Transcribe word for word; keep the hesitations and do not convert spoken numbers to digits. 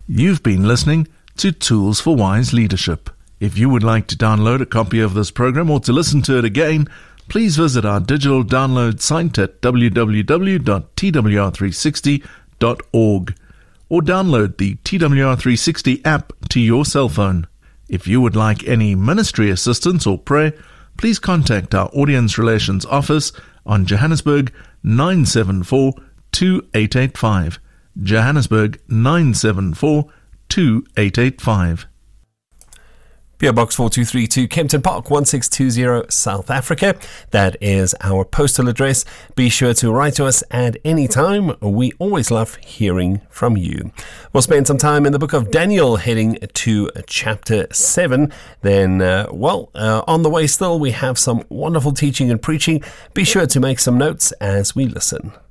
You've been listening to Tools for Wise Leadership. If you would like to download a copy of this program or to listen to it again, please visit our digital download site at w w w dot t w r three sixty dot org or download the T W R three sixty app to your cell phone. If you would like any ministry assistance or prayer, please contact our Audience Relations Office on Johannesburg nine seven four two eight eight five. Johannesburg nine seven four two eight eight five. P O Box four two three two, Kempton Park, one six two zero, South Africa. That is our postal address. Be sure to write to us at any time. We always love hearing from you. We'll spend some time in the book of Daniel, heading to chapter seven. Then, uh, well, uh, on the way still, we have some wonderful teaching and preaching. Be sure to make some notes as we listen.